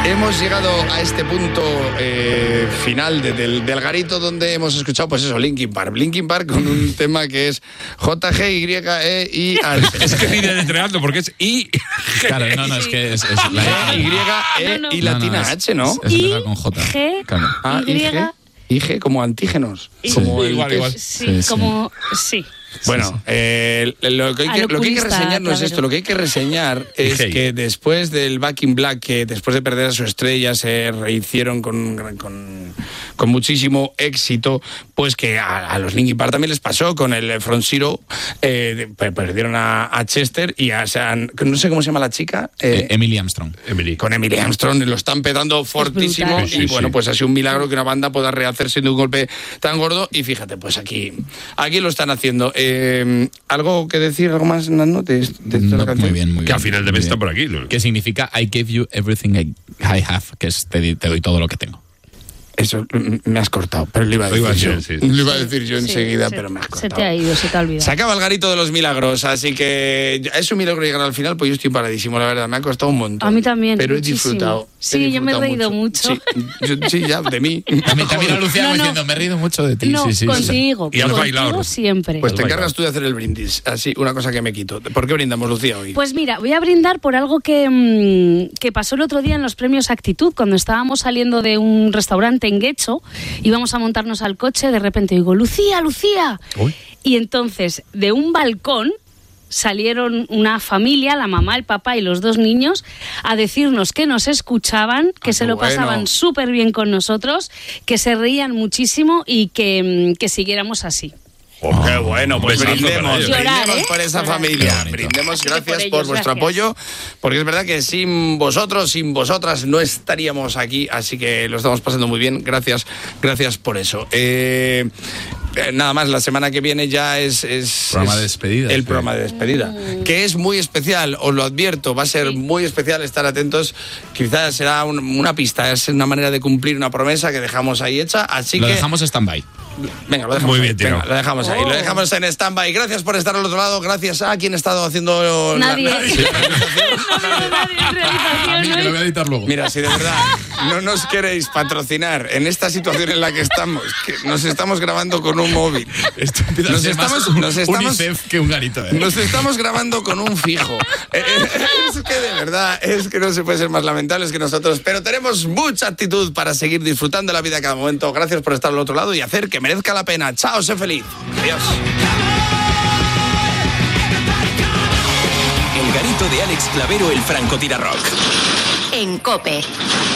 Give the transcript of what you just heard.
Hemos llegado a este punto final del garito donde hemos escuchado, pues eso, Linkin Park con un tema que es J-G-Y-E-I-A. Es que ni deletreando porque es I. Claro, no, es que es la Y-E y latina H, ¿no? Es letra con J. G, Claro. Ah, IG como antígenos. Sí. Como el Igual, test. igual. Sí, Sí, como... Sí. Bueno, lo que hay que reseñar no es esto, lo que hay que reseñar es que después del Back in Black, que después de perder a su estrella se rehicieron con muchísimo éxito, pues que a los Linkin Park también les pasó con el Front Zero, perdieron a Chester y no sé cómo se llama la chica. Emily Armstrong. Con Emily Armstrong lo están petando fortísimo y bueno, pues ha sido un milagro que una banda pueda rehacerse de un golpe tan gordo y fíjate, pues aquí lo están haciendo. ¿Algo que decir, algo más en las notas de esta canción? Muy bien. Que al final de mes está por aquí. ¿Qué significa I gave you everything I have? Que es te doy todo lo que tengo. Eso me has cortado, pero lo iba a decir yo enseguida, pero me has cortado. Se te ha ido, se te ha olvidado. Se acaba el garito de los milagros, así que es un milagro llegar al final, pues yo estoy paradísimo, la verdad, me ha costado un montón. A mí también, pero muchísimo. He disfrutado. Sí, yo me he reído mucho. Sí, ya, de mí. También a Lucía diciendo, me he reído mucho de ti. No, sí, contigo. Y has bailado. Contigo siempre. Pues te encargas tú de hacer el brindis, así, una cosa que me quito. ¿Por qué brindamos, Lucía, hoy? Pues mira, voy a brindar por algo que pasó el otro día en los premios Actitud, cuando estábamos saliendo de un restaurante en Guecho, íbamos a montarnos al coche, de repente digo, Lucía. Uy. Y entonces, de un balcón, salieron una familia, la mamá, el papá y los 2 niños, a decirnos que nos escuchaban, que se lo pasaban súper bien con nosotros, que se reían muchísimo y que siguiéramos así. Oh, qué bueno, pues brindemos por esa familia. Qué Brindemos, gracias ellos, por vuestro gracias. apoyo, porque es verdad que sin vosotros, sin vosotras, no estaríamos aquí, así que lo estamos pasando muy bien. Gracias por eso. Nada más, la semana que viene ya es Programa de despedida. el programa de despedida, que es muy especial, os lo advierto, va a ser muy especial, estar atentos, quizás será una pista, es una manera de cumplir una promesa que dejamos ahí hecha, así Lo que... dejamos stand-by. Venga, lo dejamos Muy ahí. bien, tirado. Venga, lo dejamos ahí, lo dejamos en stand-by. Gracias por estar al otro lado, gracias a quien ha estado haciendo... Nadie. la- Nadie en realización, Que lo voy a editar luego. Mira, si de verdad no nos queréis patrocinar en esta situación en la que estamos, que nos estamos grabando con un móvil. Esto empieza a ser más UNICEF que un garito. Nos estamos grabando con un fijo. Es que de verdad, es que no se puede ser más lamentables que nosotros, pero tenemos mucha actitud para seguir disfrutando la vida a cada momento. Gracias por estar al otro lado y hacer que merezca la pena. Chao, sé feliz. Adiós. El garito de Alex Clavero, el francotirador. En COPE.